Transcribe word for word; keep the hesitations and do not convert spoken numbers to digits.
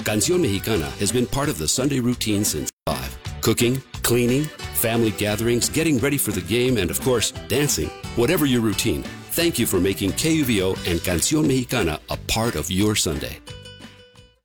Canción Mexicana has been part of the Sunday routine since five. Cooking, cleaning, family gatherings, getting ready for the game, and of course, dancing. Whatever your routine, thank you for making K U V O and Canción Mexicana a part of your Sunday.